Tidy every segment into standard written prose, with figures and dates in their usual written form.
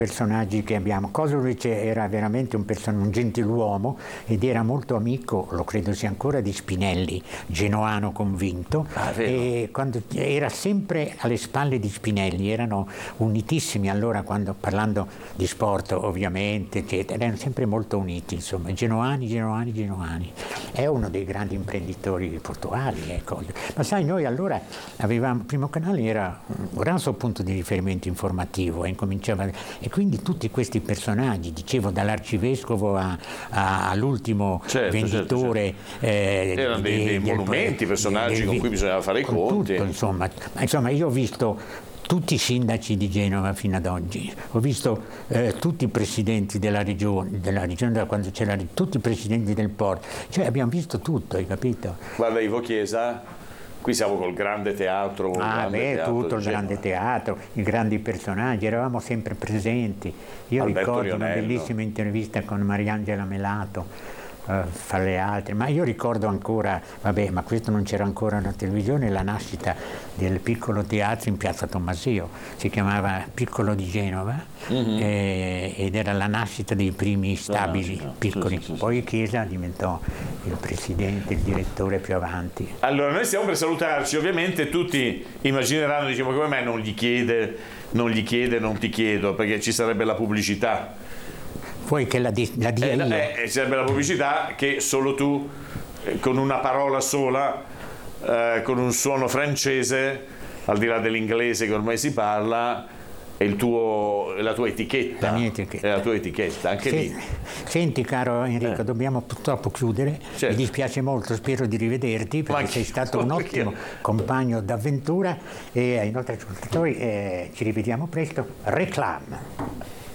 Personaggi che abbiamo. Kožulić era veramente un gentiluomo ed era molto amico, lo credo sia ancora, di Spinelli, genoano convinto, e quando era sempre alle spalle di Spinelli, erano unitissimi allora, parlando di sport ovviamente, eccetera, erano sempre molto uniti, insomma, genoani. È uno dei grandi imprenditori portuali, ecco. Ma sai, noi allora avevamo, il Primo Canale era un grosso punto di riferimento informativo, e quindi tutti questi personaggi, dicevo, dall'arcivescovo all'ultimo venditore, erano dei monumenti, personaggi con cui bisognava fare i conti. Tutto, insomma, io ho visto tutti i sindaci di Genova fino ad oggi, ho visto tutti i presidenti della regione quando c'era, tutti i presidenti del porto, cioè abbiamo visto tutto, hai capito? Guarda, Ivo Chiesa, qui siamo col grande teatro. Tutto il grande teatro, i grandi personaggi, eravamo sempre presenti. Io ricordo una bellissima intervista con Mariangela Melato, fra le altre, ma io ricordo ancora, ma questo non c'era ancora una televisione, la nascita del piccolo teatro in Piazza Tommaseo, si chiamava Piccolo di Genova, ed era la nascita dei primi stabili piccoli. Poi Chiesa diventò il presidente, il direttore più avanti. Allora, noi stiamo per salutarci, ovviamente tutti immagineranno, diciamo, come mai non gli chiede, non ti chiedo, perché ci sarebbe la pubblicità. Vuoi che la dia io? Sarebbe la pubblicità che solo tu, con una parola sola, con un suono francese, al di là dell'inglese che ormai si parla, è la tua etichetta. La mia etichetta. È la tua etichetta, anche lì. Senti, caro Enrico, dobbiamo purtroppo chiudere. Certo. Mi dispiace molto, spero di rivederti, perché sei stato un ottimo compagno d'avventura, e ai nostri ascoltatori ci rivediamo presto. Reclame.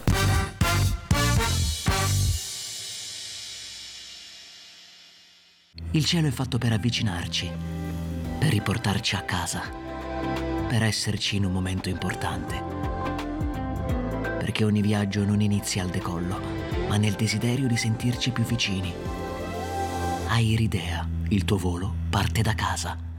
Il cielo è fatto per avvicinarci, per riportarci a casa, per esserci in un momento importante. Perché ogni viaggio non inizia al decollo, ma nel desiderio di sentirci più vicini. Airidea, il tuo volo parte da casa.